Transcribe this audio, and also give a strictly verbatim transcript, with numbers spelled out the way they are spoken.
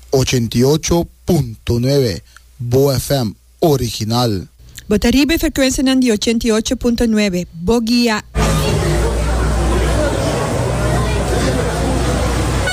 ochenta y ocho punto nueve Bo F M original. Botaribe frecuencia nandi ochenta y ocho punto nueve Bo Guía